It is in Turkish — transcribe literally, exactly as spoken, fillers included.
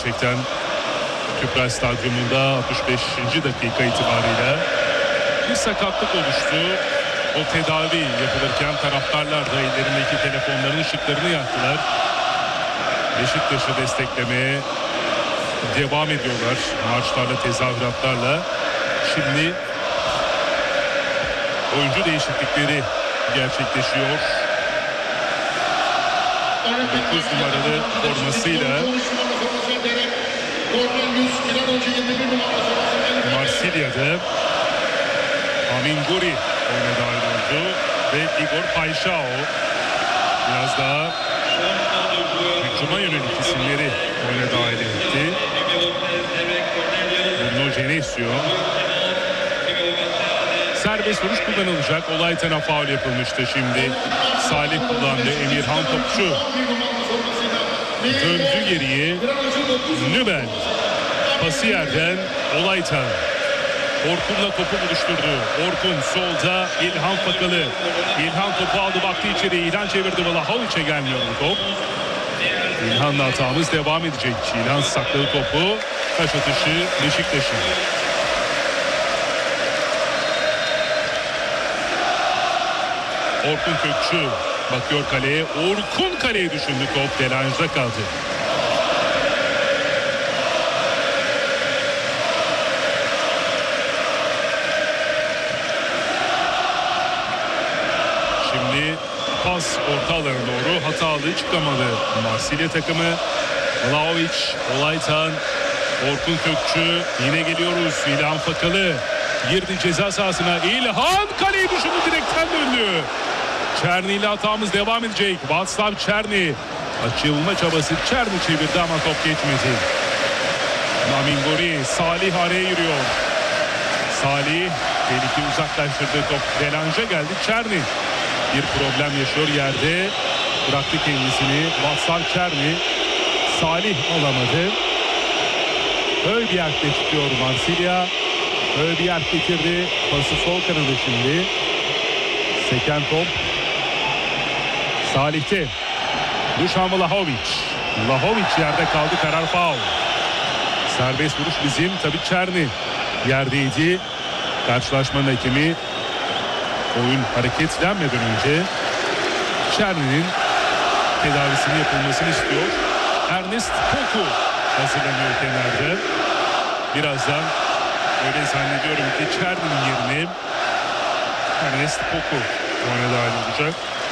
gerçekten Tüpraş Stadyumunda altmış beşinci dakika itibariyle bir sakatlık oluştu. O tedavi yapılırken taraftarlar da ellerindeki telefonların ışıklarını yaktılar. Beşiktaş'ı desteklemeye devam ediyorlar marşlarla, tezahüratlarla. Şimdi oyuncu değişiklikleri gerçekleşiyor. dokuz numaralı formasıyla Marsilya'da Amin Guri oyuna dahil oldu ve Igor Paixão biraz daha hücuma yönelik isimleri oyuna dahil etti. Bruno Genesio. Serbest vuruş kullanılacak. Olaytan'a faul yapılmıştı şimdi. Salih kullandı. Emirhan Topçu döndü geriye. Nübel pası yerden Olaytan. Orkun'la topu buluşturdu. Orkun solda, İlhan Fakalı. İlhan topu aldı, baktı içeri. İlhan çevirdi. Vlahovic'e gelmiyor bu top. İlhan'la hatamız devam edecek. İlhan sakladı topu. Taş atışı Beşiktaş'ın. Orkun Kökçü bakıyor kaleye. Orkun kaleye düşündü. Top Delange'da kaldı. Şimdi pas orta alana doğru hatalı çıkamadı Marsilya takımı. Vlahovic, Olaytan, Orkun Kökçü, yine geliyoruz. İlhan Fakalı girdi ceza sahasına. İlhan kaleyi düşündü, direkten döndü. Çerni ile hatamız devam edecek. Václav Černý açılma çabası, Černý çevirdi ama top geçmedi. Amin Guri, Salih araya yürüyor. Salih tehlikeyi uzaklaştırdı, top Delange'a geldi. Černý bir problem yaşıyor yerde, bıraktı kendisini. Václav Černý, Salih alamadı. Højbjerg'de çıkıyor Marsilya. Højbjerg getirdi. Pası sol kanadı şimdi. Seken top Salih'te. Dušan Vlahovic. Vlahovic yerde kaldı, karar faul. Serbest vuruş bizim. Tabii Černý yerdeydi. Karşılaşmanın hakemi oyun hareketlenmeden önce Černy'nin tedavisinin yapılmasını istiyor. Ernest Poku hazırlanıyor kenarda. Birazdan öyle zannediyorum ki Černy'nin yerine Ernest Poku oyuna dahil olacak.